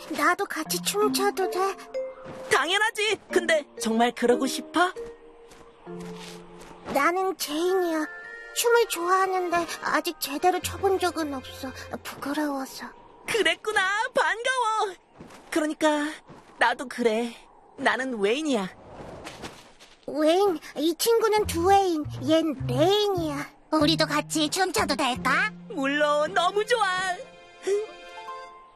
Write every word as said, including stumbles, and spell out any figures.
나도 같이 춤춰도 돼? 당연하지. 근데 정말 그러고 싶어? 나는 제인이야. 춤을 좋아하는데 아직 제대로 춰본 적은 없어. 부끄러워서. 그랬구나. 반가워. 그러니까 나도 그래. 나는 웨인이야. 웨인, 이 친구는 두웨인, 얜 레인이야. 우리도 같이 춤춰도 될까? 물론 너무 좋아.